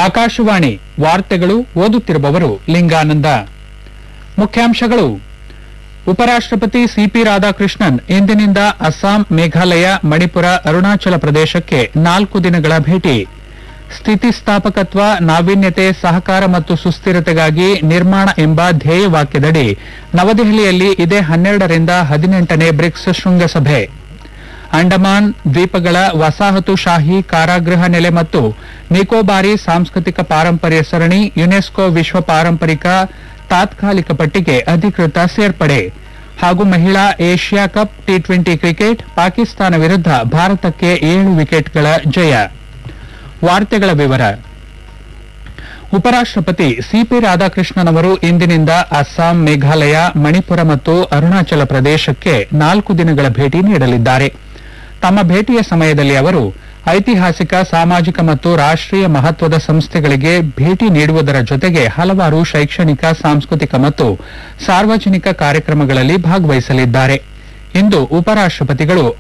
ಆಕಾಶವಾಣಿ ವಾರ್ತೆಗಳು ಓದುತ್ತಿರುವವರು ಲಿಂಗಾನಂದ. ಮುಖ್ಯಾಂಶಗಳು. ಉಪರಾಷ್ಟಪತಿ ಸಿಪಿ ರಾಧಾಕೃಷ್ಣನ್ ಇಂದಿನಿಂದ ಅಸ್ಸಾಂ, ಮೇಘಾಲಯ, ಮಣಿಪುರ, ಅರುಣಾಚಲ ಪ್ರದೇಶಕ್ಕೆ 4 ದಿನಗಳ ಭೇಟಿ. ಸ್ಥಿತಿಸ್ಥಾಪಕತ್ವ, ನಾವೀನ್ಯತೆ, ಸಹಕಾರ ಮತ್ತು ಸುಸ್ಥಿರತೆಗಾಗಿ ನಿರ್ಮಾಣ ಎಂಬ ಧ್ಯೇಯವಾಕ್ಯದಡಿ ನವದೆಹಲಿಯಲ್ಲಿ ಇದೇ 12ರಿಂದ 18ನೇ ಬ್ರಿಕ್ಸ್ ಶೃಂಗಸಭೆ. ಅಂಡಮಾನ್ ದ್ವೀಪಗಳ ವಸಾಹತುಶಾಹಿ ಕಾರಾಗೃಹ ನೆಲೆ ಮತ್ತು ನಿಕೋಬಾರಿ ಸಾಂಸ್ಕೃತಿಕ ಪಾರಂಪರ್ಯ ಸರಣಿ ಯುನೆಸ್ಕೋ ವಿಶ್ವ ಪಾರಂಪರಿಕ ತಾತ್ಕಾಲಿಕ ಪಟ್ಟಿಗೆ ಅಧಿಕೃತ ಸೇರ್ಪಡೆ. ಹಾಗೂ ಮಹಿಳಾ Asia cup T20 cricket, Pakistan ವಿರುದ್ಧ ಭಾರತಕ್ಕೆ 7 ವಿಕೆಟ್ಗಳ ಜಯ. ವಾರ್ತೆಗಳ ವಿವರ. ಉಪರಾಷ್ಟಪತಿ ಸಿಪಿ ರಾಧಾಕೃಷ್ಣನ್ ಅವರು ಇಂದಿನಿಂದ ಅಸ್ಸಾಂ, ಮೇಘಾಲಯ, ಮಣಿಪುರ ಮತ್ತು ಅರುಣಾಚಲ ಪ್ರದೇಶಕ್ಕೆ 4 ದಿನಗಳ ಭೇಟಿ ನೀಡಲಿದ್ದಾರೆ. ತಮ್ಮ ಭೇಟಿಯ ಸಮಯದಲ್ಲಿ ಅವರು ಐತಿಹಾಸಿಕ, ಸಾಮಾಜಿಕ ಮತ್ತು ರಾಷ್ಟೀಯ ಮಹತ್ವದ ಸಂಸ್ಥೆಗಳಿಗೆ ಭೇಟಿ ನೀಡುವುದರ ಜೊತೆಗೆ ಹಲವಾರು ಶೈಕ್ಷಣಿಕ, ಸಾಂಸ್ಕೃತಿಕ ಮತ್ತು ಸಾರ್ವಜನಿಕ ಕಾರ್ಯಕ್ರಮಗಳಲ್ಲಿ ಭಾಗವಹಿಸಲಿದ್ದಾರೆ. ಇಂದು ಉಪರಾಷ್ಟಪತಿಗಳು